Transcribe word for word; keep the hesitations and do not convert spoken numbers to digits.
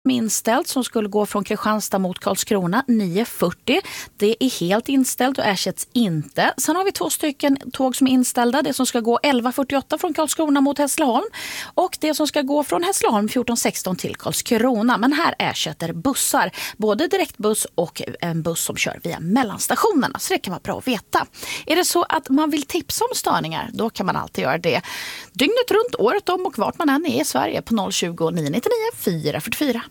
inställt som skulle gå från Kristianstad mot Karlskrona nio fyrtio. Det är helt inställt och ersätts inte. Sen har vi två stycken tåg som är inställda. Det som ska gå elva fyrtioåtta från Karlskrona mot Hässleholm och det som ska gå från Hässleholm fjorton sexton till Karlskrona. Men här ersätter bussar, både direktbuss och en buss som kör via mellanstationerna. Så det kan vara bra att veta. Är det så att man vill tipsa om störningar, då kan man alltid göra det. Dygnet runt, året om och vart man än är i Sverige på noll tjugo, nio nittionio, fyra fyrtiofyra.